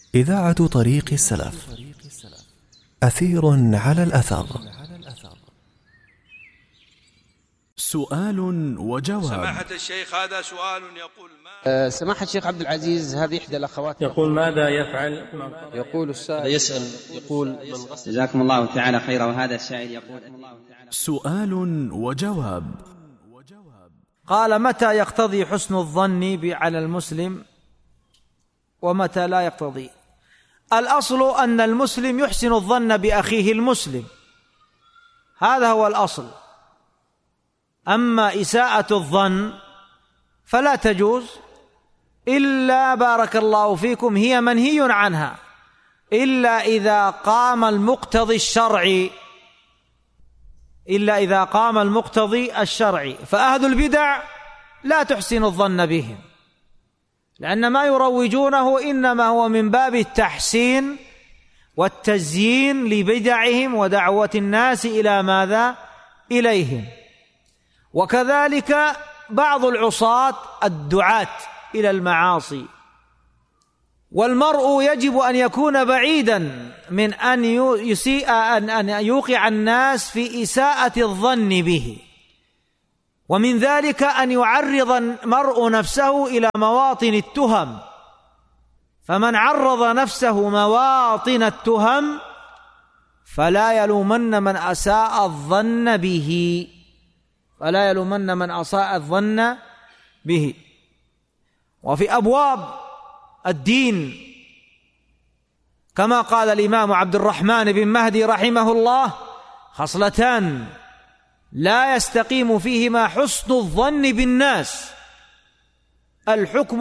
إذاعة طريق السلف. أثير على الأثر. سؤال وجواب. سماحة الشيخ، هذا سؤال يقول سماحة الشيخ عبد العزيز، هذه إحدى الأخوات يقول ماذا يفعل؟ يقول السائل يسأل يقول جزاكم الله تعالى خيرا. وهذا السائل يقول سؤال وجواب. قال: متى يقتضي حسن الظن على المسلم ومتى لا يقتضي؟ الأصل أن المسلم يحسن الظن بأخيه المسلم، هذا هو الأصل. أما إساءة الظن فلا تجوز إلا، بارك الله فيكم، هي منهي عنها إلا إذا قام المقتضي الشرعي، فأهل البدع لا تحسن الظن بهم، لأن ما يروجونه إنما هو من باب التحسين والتزيين لبدعهم ودعوة الناس إلى ماذا؟ إليهم. وكذلك بعض العصاة الدعاة إلى المعاصي، والمرء يجب أن يكون بعيدا من أن يوقع الناس في إساءة الظن به، ومن ذلك أن يعرض المرء نفسه إلى مواطن التهم، فمن عرض نفسه مواطن التهم فلا يلومن من أساء الظن به. وفي أبواب الدين كما قال الإمام عبد الرحمن بن مهدي رحمه الله: خصلتان لا يستقيم فيهما حسن الظن بالناس: الحكم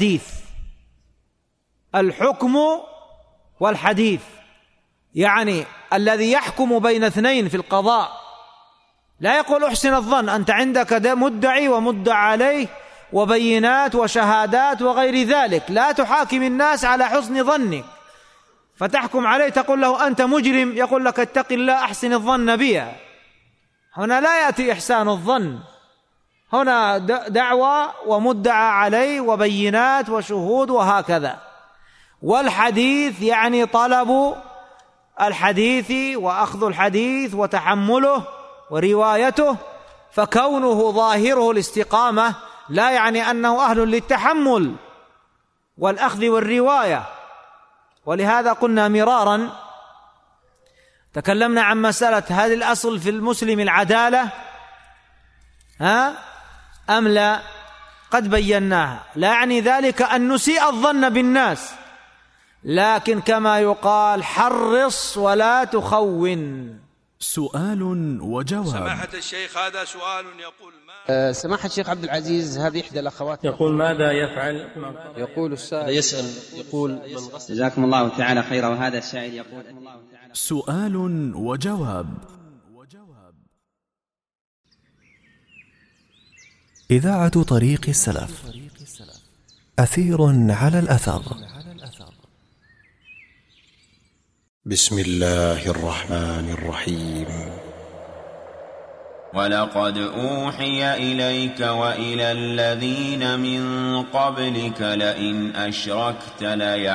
والحديث. يعني الذي يحكم بين اثنين في القضاء لا يقول احسن الظن، أنت عندك مدعي ومدعى عليه وبينات وشهادات وغير ذلك، لا تحاكم الناس على حسن ظنك فتحكم عليه تقول له أنت مجرم، يقول لك اتق الله أحسن الظن بها. هنا لا يأتي إحسان الظن، هنا دعوى ومدعى عليه وبينات وشهود وهكذا. والحديث يعني طلب الحديث وأخذ الحديث وتحمله وروايته، فكونه ظاهره الاستقامة لا يعني أنه أهل للتحمل والأخذ والرواية. ولهذا قلنا مرارا، تكلمنا عن مسألة هذه الأصل في المسلم العدالة أم لا؟ قد بيناها. لا يعني ذلك أن نسيء الظن بالناس، لكن كما يقال: حرص ولا تخون. سؤال وجواب. سماحة الشيخ، هذا سؤال يقول سماحة الشيخ عبد العزيز، هذه إحدى الأخوات يقول ماذا يفعل؟ يقول السائل يسأل يقول جزاكم الله تعالى خيرا. وهذا السائل يقول سؤال وجواب. إذاعة طريق السلف. أثير على الأثر. بسم الله الرحمن الرحيم. ولقد أوحي إليك وإلى الذين من قبلك لئن أشركت